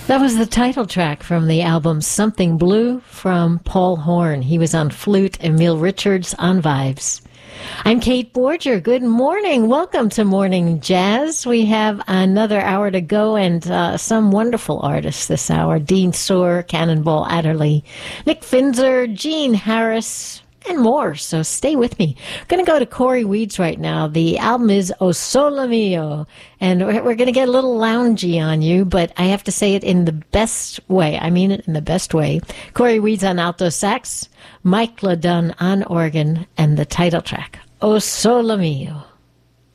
That was the title track from the album Something Blue from Paul Horn. He was on flute, Emil Richards on vibes. I'm Kate Borger. Good morning. Welcome to Morning Jazz. We have another hour to go and some wonderful artists this hour. Dean Soar, Cannonball Adderley, Nick Finzer, Gene Harris, and more, so stay with me. I'm going to go to Corey Weeds right now. The album is O Sole Mio, and we're going to get a little loungy on you, but I have to say it in the best way. I mean it in the best way. Corey Weeds on alto sax, Mike LaDunn on organ, and the title track, O Sole Mio.